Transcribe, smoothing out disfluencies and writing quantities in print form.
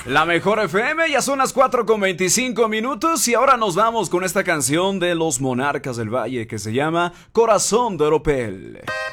La mejor FM, ya son las 4:25 y ahora nos vamos con esta canción de los Monarcas del Valle que se llama Corazón de Oropel.